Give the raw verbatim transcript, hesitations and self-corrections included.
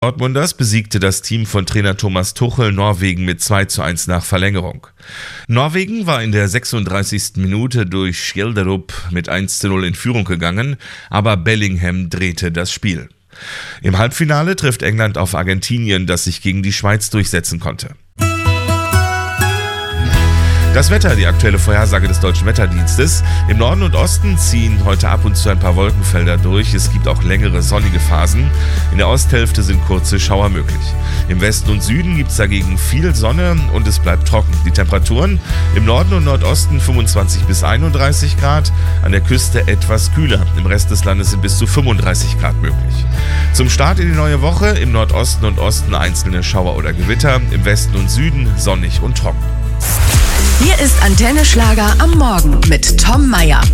Dortmunders besiegte das Team von Trainer Thomas Tuchel Norwegen mit zwei zu eins nach Verlängerung. Norwegen war in der sechsunddreißigsten Minute durch Skjelderup mit eins zu null in Führung gegangen, aber Bellingham drehte das Spiel. Im Halbfinale trifft England auf Argentinien, das sich gegen die Schweiz durchsetzen konnte. Das Wetter, die aktuelle Vorhersage des Deutschen Wetterdienstes. Im Norden und Osten ziehen heute ab und zu ein paar Wolkenfelder durch. Es gibt auch längere sonnige Phasen. In der Osthälfte sind kurze Schauer möglich. Im Westen und Süden gibt es dagegen viel Sonne und es bleibt trocken. Die Temperaturen im Norden und Nordosten fünfundzwanzig bis einunddreißig Grad, an der Küste etwas kühler. Im Rest des Landes sind bis zu fünfunddreißig Grad möglich. Zum Start in die neue Woche im Nordosten und Osten einzelne Schauer oder Gewitter, im Westen und Süden sonnig und trocken. Hier ist Antenne Schlager am Morgen mit Tom Meyer.